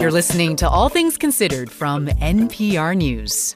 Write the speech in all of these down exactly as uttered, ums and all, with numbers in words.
You're listening to All Things Considered from N P R News.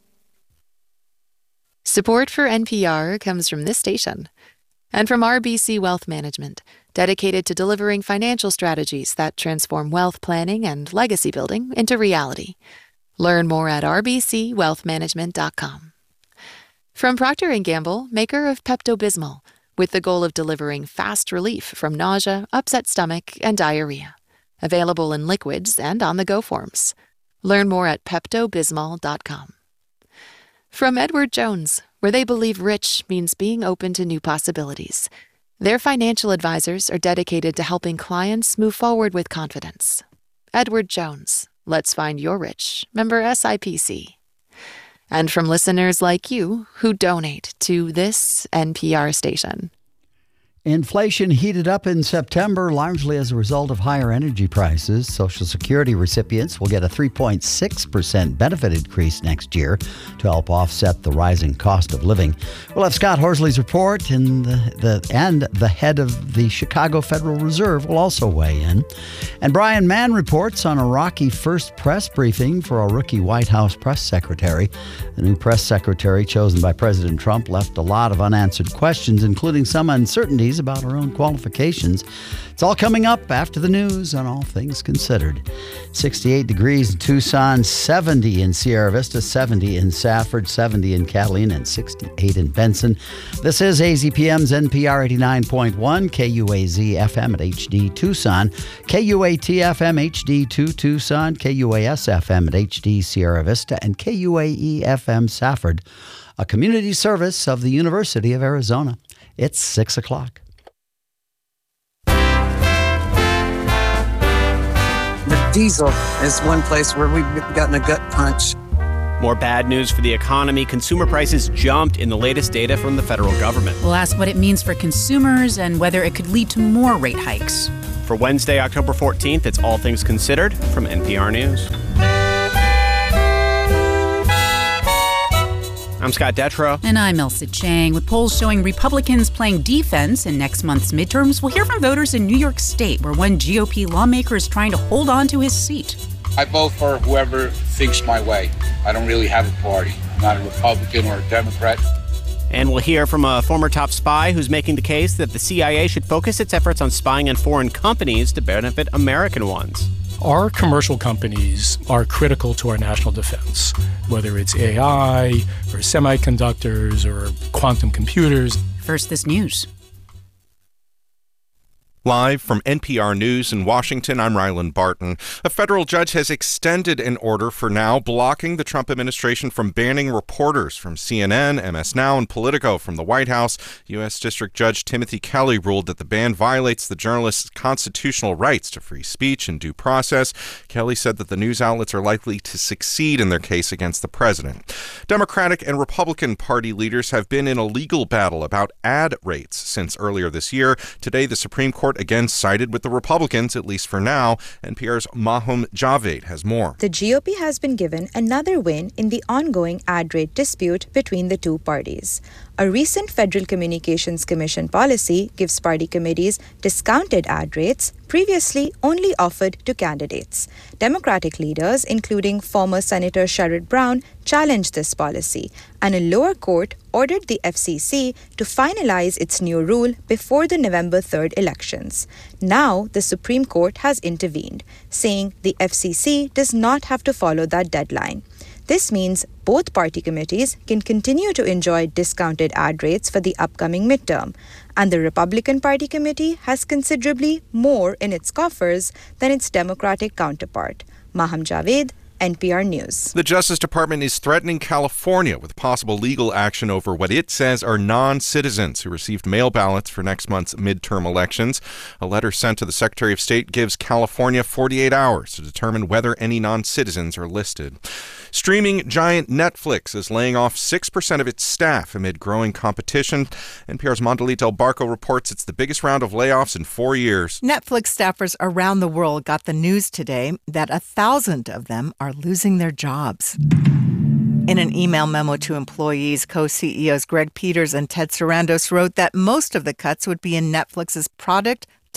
Support for N P R comes from this station and from R B C Wealth Management, dedicated to delivering financial strategies that transform wealth planning and legacy building into reality. Learn more at r b c wealth management dot com. From Procter and Gamble, maker of Pepto-Bismol, with the goal of delivering fast relief from nausea, upset stomach, and diarrhea. Available in liquids and on-the-go forms. Learn more at pepto bismol dot com. From Edward Jones, where they believe rich means being open to new possibilities. Their financial advisors are dedicated to helping clients move forward with confidence. Edward Jones, let's find your rich. Member S I P C. And from listeners like you who donate to this N P R station. Inflation heated up in September, largely as a result of higher energy prices. Social Security recipients will get a three point six percent benefit increase next year to help offset the rising cost of living. We'll have Scott Horsley's report, and the, the, and the head of the Chicago Federal Reserve will also weigh in. And Brian Mann reports on a rocky first press briefing for a rookie White House press secretary. The new press secretary chosen by President Trump left a lot of unanswered questions, including some uncertainties about her own qualifications. It's all coming up after the news on All Things Considered. sixty-eight degrees in Tucson, seventy in Sierra Vista, seventy in Safford, seventy in Catalina, and sixty-eight in Benson. This is A Z P M's N P R eighty-nine point one, K U A Z F M at H D Tucson, K U A T F M H D two Tucson, K U A S F M at H D Sierra Vista, and K U A E F M Safford, a community service of the University of Arizona. It's six o'clock. The diesel is one place where we've gotten a gut punch. More bad news for the economy. Consumer prices jumped in the latest data from the federal government. We'll ask what it means for consumers and whether it could lead to more rate hikes. For Wednesday, October fourteenth, it's All Things Considered from N P R News. I'm Scott Detrow. And I'm Elsa Chang. With polls showing Republicans playing defense in next month's midterms, we'll hear from voters in New York State, where one G O P lawmaker is trying to hold on to his seat. I vote for whoever thinks my way. I don't really have a party. I'm not a Republican or a Democrat. And we'll hear from a former top spy who's making the case that the C I A should focus its efforts on spying on foreign companies to benefit American ones. Our commercial companies are critical to our national defense, whether it's A I or semiconductors or quantum computers. First, this news. Live from N P R News in Washington, I'm Ryland Barton. A federal judge has extended an order for now blocking the Trump administration from banning reporters from C N N, M S Now, and Politico from the White House. U S District Judge Timothy Kelly ruled that the ban violates the journalists' constitutional rights to free speech and due process. Kelly said that the news outlets are likely to succeed in their case against the president. Democratic and Republican Party leaders have been in a legal battle about ad rates since earlier this year. Today, the Supreme Court again sided with the Republicans, at least for now. N P R's Mahum Javed has more. The G O P has been given another win in the ongoing ad rate dispute between the two parties. A recent Federal Communications Commission policy gives party committees discounted ad rates previously only offered to candidates. Democratic leaders, including former Senator Sherrod Brown, challenged this policy, and a lower court ordered the F C C to finalize its new rule before the November third elections. Now, the Supreme Court has intervened, saying the F C C does not have to follow that deadline. This means both party committees can continue to enjoy discounted ad rates for the upcoming midterm, and the Republican Party committee has considerably more in its coffers than its Democratic counterpart. Maham Javed, N P R News. The Justice Department is threatening California with possible legal action over what it says are non-citizens who received mail ballots for next month's midterm elections. A letter sent to the Secretary of State gives California forty-eight hours to determine whether any non-citizens are listed. Streaming giant Netflix is laying off six percent of its staff amid growing competition. N P R's Mondelita Del Barco reports it's the biggest round of layoffs in four years. Netflix staffers around the world got the news today that a thousand of them are losing their jobs. In an email memo to employees, co-C E Os Greg Peters and Ted Sarandos wrote that most of the cuts would be in Netflix's product, tech,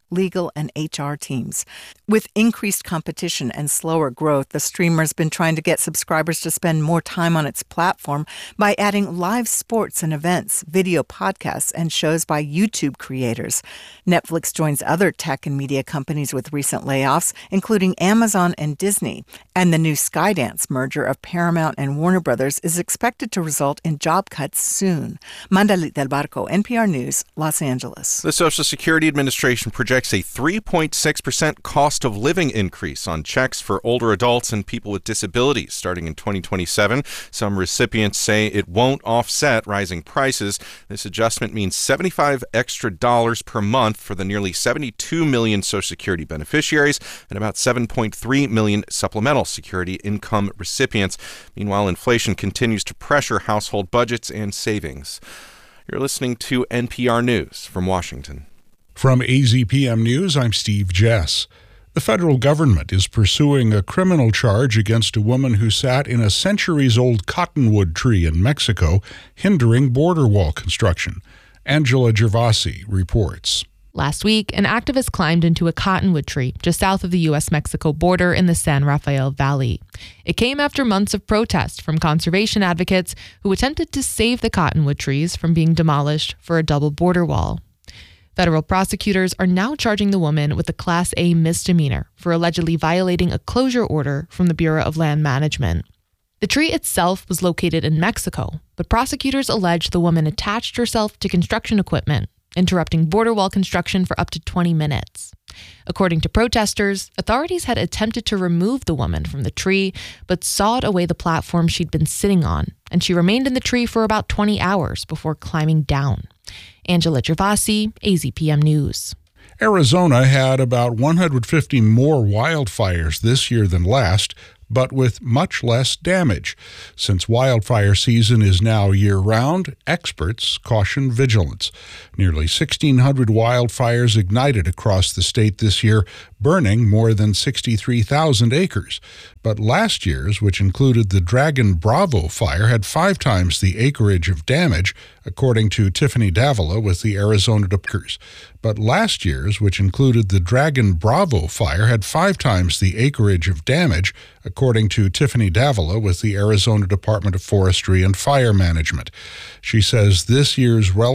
legal, and H R teams. With increased competition and slower growth, the streamer's been trying to get subscribers to spend more time on its platform by adding live sports and events, video podcasts, and shows by YouTube creators. Netflix joins other tech and media companies with recent layoffs, including Amazon and Disney. And the new Skydance merger of Paramount and Warner Brothers is expected to result in job cuts soon. Mandalit Del Barco, N P R News, Los Angeles. The Social Security Administration projects a three point six percent cost of living increase on checks for older adults and people with disabilities starting in twenty twenty-seven. Some recipients say it won't offset rising prices. This adjustment means seventy-five extra dollars per month for the nearly seventy-two million Social Security beneficiaries and about seven point three million supplemental security income recipients. Meanwhile, inflation continues to pressure household budgets and savings. You're listening to N P R News from Washington. From A Z P M News, I'm Steve Jess. The federal government is pursuing a criminal charge against a woman who sat in a centuries-old cottonwood tree in Mexico, hindering border wall construction. Angela Gervasi reports. Last week, an activist climbed into a cottonwood tree just south of the U S Mexico border in the San Rafael Valley. It came after months of protest from conservation advocates who attempted to save the cottonwood trees from being demolished for a double border wall. Federal prosecutors are now charging the woman with a Class A misdemeanor for allegedly violating a closure order from the Bureau of Land Management. The tree itself was located in Mexico, but prosecutors allege the woman attached herself to construction equipment, interrupting border wall construction for up to twenty minutes. According to protesters, authorities had attempted to remove the woman from the tree, but sawed away the platform she'd been sitting on, and she remained in the tree for about twenty hours before climbing down. Angela Gervasi, A Z P M News. Arizona had about one hundred fifty more wildfires this year than last, but with much less damage. Since wildfire season is now year-round, experts caution vigilance. Nearly sixteen hundred wildfires ignited across the state this year, burning more than sixty-three thousand acres. But last year's, which included the Dragon Bravo fire, had five times the acreage of damage, according to Tiffany Davila with the Arizona Department. But last year's, which included the Dragon Bravo fire, had five times the acreage of damage, according to Tiffany Davila with the Arizona Department of Forestry and Fire Management. She says this year's relative